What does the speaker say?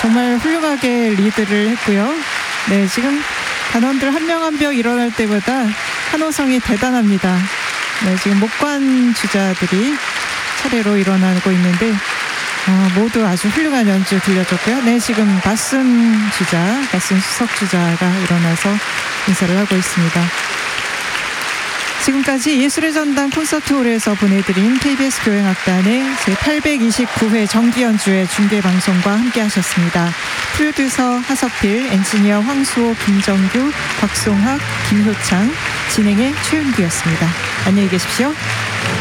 정말 훌륭하게 리드를 했고요. 네, 지금 단원들 한 명 한 명 일어날 때보다 한호성이 대단합니다. 네, 지금 목관 주자들이 차례로 일어나고 있는데 모두 아주 훌륭한 연주 들려줬고요. 네, 지금 바슨 수석 주자가 일어나서 인사를 하고 있습니다. 지금까지 예술의 전당 콘서트홀에서 보내드린 KBS 교향악단의 제829회 정기연주회 중계방송과 함께하셨습니다. 프로듀서 하석필, 엔지니어 황수호, 김정규, 곽송학, 김효창, 진행의 최은규였습니다. 안녕히 계십시오.